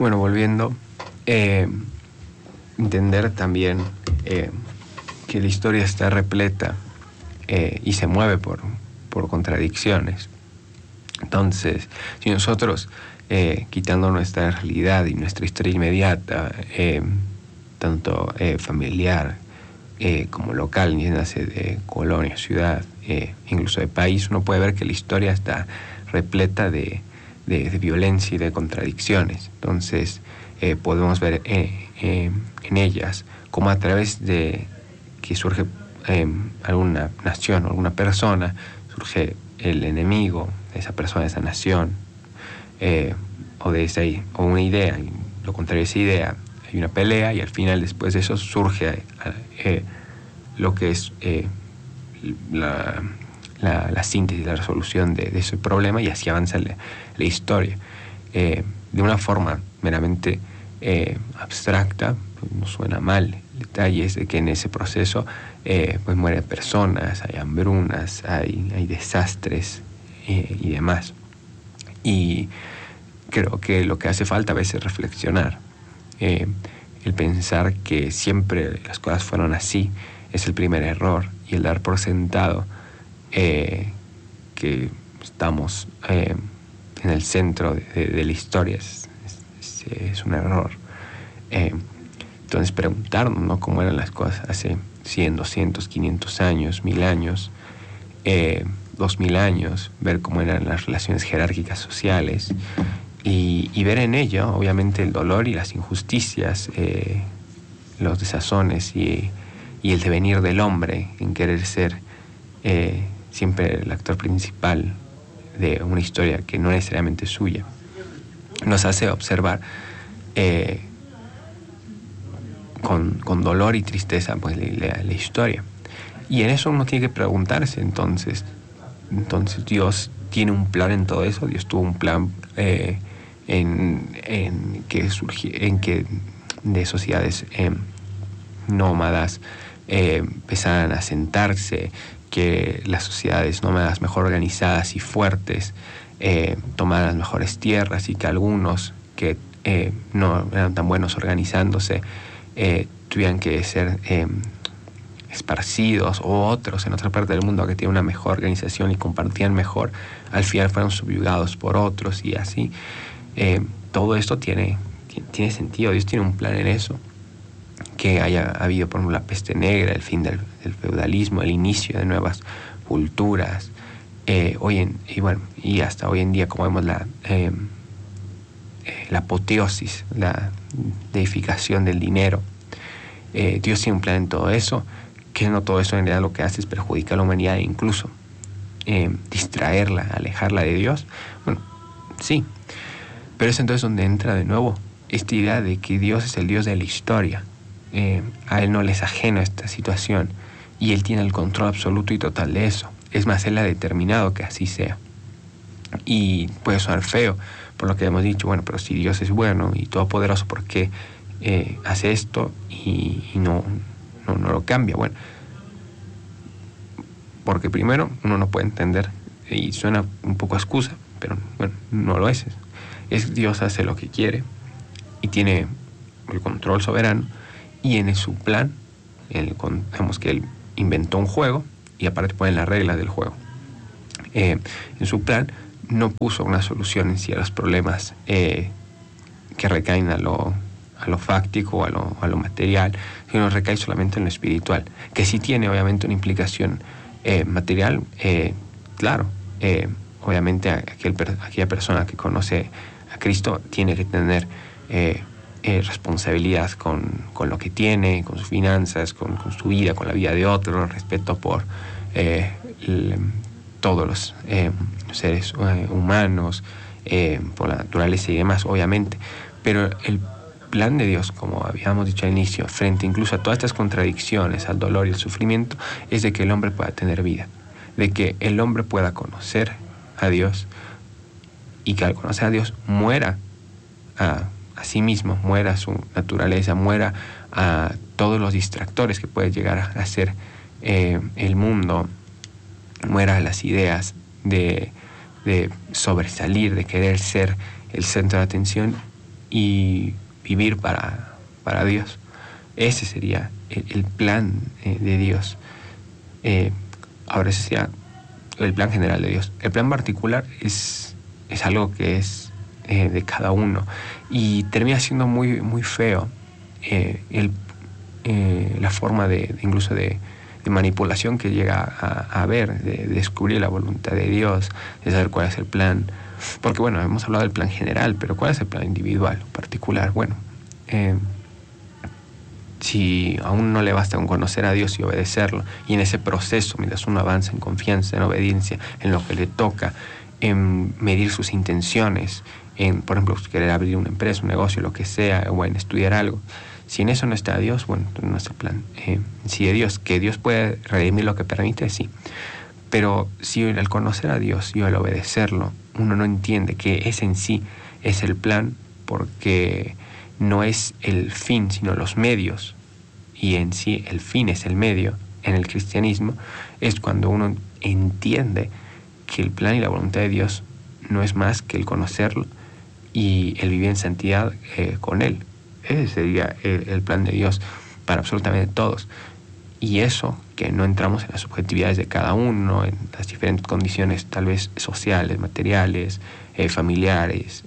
Bueno, volviendo, entender también que la historia está repleta y se mueve por contradicciones. Entonces, si nosotros, quitando nuestra realidad y nuestra historia inmediata, tanto familiar como local, ni de colonia, ciudad, incluso de país, uno puede ver que la historia está repleta de violencia y de contradicciones. Entonces, podemos ver en ellas cómo a través de que surge alguna nación o alguna persona, surge el enemigo de esa persona, de esa nación, o una idea, y lo contrario de esa idea, hay una pelea, y al final, después de eso, surge lo que es la síntesis, la resolución de ese problema, y así avanza la historia. De una forma meramente abstracta, pues no suena mal. El detalle es de que en ese proceso pues mueren personas, hay hambrunas, hay desastres y demás. Y creo que lo que hace falta a veces es reflexionar. El pensar que siempre las cosas fueron así es el primer error, y el dar por sentado que estamos en el centro de la historia es un error. Entonces preguntarnos, ¿no?, cómo eran las cosas hace 100, 200, 500 años, 1000 años, 2000 años, ver cómo eran las relaciones jerárquicas sociales y ver en ello, obviamente, el dolor y las injusticias, los desazones y el devenir del hombre en querer ser siempre el actor principal de una historia que no necesariamente es suya. Nos hace observar con dolor y tristeza pues la historia. Y en eso uno tiene que preguntarse, entonces Dios tiene un plan en todo eso. Dios tuvo un plan en que de sociedades nómadas empezaran a sentarse, que las sociedades nómadas mejor organizadas y fuertes tomaran las mejores tierras, y que algunos que no eran tan buenos organizándose tuvieran que ser esparcidos, o otros en otra parte del mundo que tienen una mejor organización y compartían mejor, al final fueron subyugados por otros, y así. Todo esto tiene sentido. Dios tiene un plan en eso. Que haya habido, por ejemplo, la peste negra, el fin del feudalismo, el inicio de nuevas culturas, y hasta hoy en día, como vemos la apoteosis, la deificación del dinero. Dios tiene un plan en todo eso, que no todo eso en realidad lo que hace es perjudicar a la humanidad, e incluso distraerla, alejarla de Dios. Bueno, sí, pero es entonces donde entra de nuevo esta idea de que Dios es el Dios de la historia. A Él no le es ajeno esta situación, y Él tiene el control absoluto y total de eso. Es más, Él ha determinado que así sea. Y puede sonar feo por lo que hemos dicho, bueno, pero si Dios es bueno y todopoderoso, ¿por qué hace esto y no lo cambia? Bueno, porque primero uno no puede entender, y suena un poco excusa, pero bueno, no lo es. Dios hace lo que quiere y tiene el control soberano, y en su plan, digamos que Él inventó un juego y aparte pone las reglas del juego. En su plan no puso una solución en sí a los problemas que recaen a lo fáctico o a lo material, sino recae solamente en lo espiritual, que sí tiene obviamente una implicación material, claro. Obviamente aquella persona que conoce a Cristo tiene que tener responsabilidad con lo que tiene, con sus finanzas, con su vida, con la vida de otros, respeto por todos los seres humanos, por la naturaleza y demás, obviamente. Pero el plan de Dios, como habíamos dicho al inicio, frente incluso a todas estas contradicciones, al dolor y al sufrimiento, es de que el hombre pueda tener vida, de que el hombre pueda conocer a Dios, y que al conocer a Dios muera a sí mismo, muera a su naturaleza, muera a todos los distractores que puede llegar a ser el mundo, muera a las ideas de sobresalir, de querer ser el centro de atención, y vivir para Dios. Ese sería el plan de Dios. Ahora ese sería el plan general de Dios. El plan particular es algo que es de cada uno y termina siendo muy, muy feo la forma incluso de manipulación que llega a haber, de descubrir la voluntad de Dios, de saber cuál es el plan. Porque bueno, hemos hablado del plan general, pero ¿cuál es el plan individual, particular? Bueno, si aún no le basta con conocer a Dios y obedecerlo, y en ese proceso, mientras uno avanza en confianza, en obediencia, en lo que le toca, en medir sus intenciones, en, por ejemplo, querer abrir una empresa, un negocio, lo que sea, o en estudiar algo, si en eso no está Dios, bueno, no es el plan. Si de Dios, que Dios puede redimir lo que permite, sí. Pero si al conocer a Dios y al obedecerlo, uno no entiende que ese en sí es el plan, porque no es el fin, sino los medios, y en sí el fin es el medio en el cristianismo, es cuando uno entiende que el plan y la voluntad de Dios no es más que el conocerlo y el vivir en santidad con Él. Ese sería el plan de Dios para absolutamente todos. Y eso, que no entramos en las subjetividades de cada uno, en las diferentes condiciones tal vez sociales, materiales, familiares,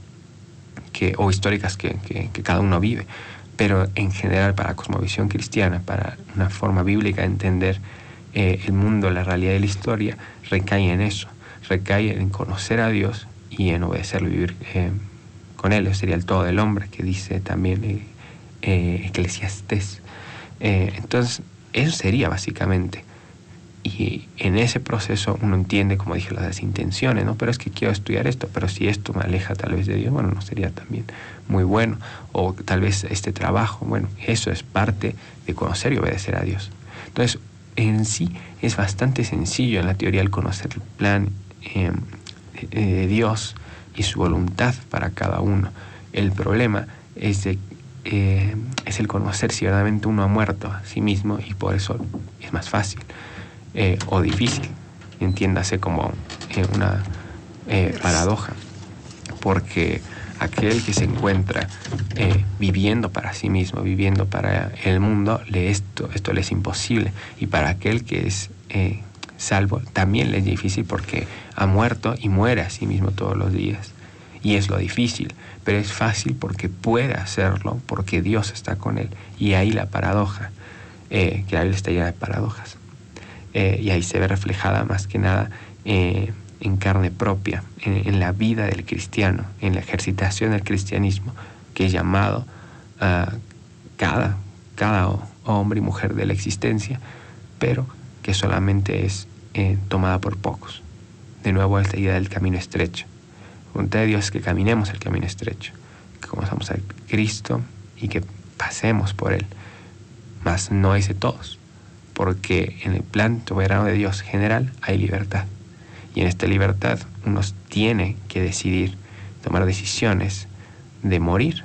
o históricas que cada uno vive, pero en general para la cosmovisión cristiana, para una forma bíblica de entender el mundo, la realidad de la historia, recae en eso, recae en conocer a Dios y en obedecerlo y vivir con Él. Eso sería el todo del hombre, que dice también Eclesiastés. Entonces, eso sería básicamente. Y en ese proceso uno entiende, como dije, las intenciones, ¿no? Pero es que quiero estudiar esto, pero si esto me aleja tal vez de Dios, bueno, no sería también muy bueno. O tal vez este trabajo, bueno, eso es parte de conocer y obedecer a Dios. Entonces, en sí es bastante sencillo en la teoría el conocer el plan de Dios y su voluntad para cada uno. El problema es el conocer si verdaderamente uno ha muerto a sí mismo, y por eso es más fácil o difícil, entiéndase como una paradoja, porque aquel que se encuentra viviendo para sí mismo, viviendo para el mundo, esto le es imposible, y para aquel que es salvo también le es difícil, porque ha muerto y muere a sí mismo todos los días, y es lo difícil, pero es fácil porque puede hacerlo, porque Dios está con él. Y ahí la paradoja, que la Biblia está llena de paradojas, y ahí se ve reflejada más que nada en carne propia, en la vida del cristiano, en la ejercitación del cristianismo, que es llamado a cada hombre y mujer de la existencia, pero que solamente es tomada por pocos. De nuevo, esta idea del camino estrecho. La voluntad de Dios es que caminemos el camino estrecho, que conozcamos a Cristo y que pasemos por Él, mas no es de todos, porque en el plan soberano de Dios general hay libertad, y en esta libertad uno tiene que decidir, tomar decisiones de morir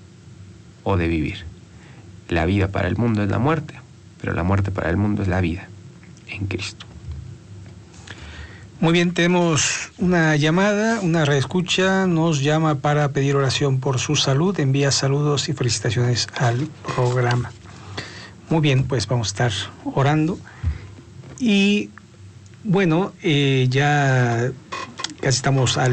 o de vivir. La vida para el mundo es la muerte, pero la muerte para el mundo es la vida en Cristo. Muy bien, tenemos una llamada, una reescucha, nos llama para pedir oración por su salud, envía saludos y felicitaciones al programa. Muy bien, pues vamos a estar orando. Y bueno, ya casi estamos al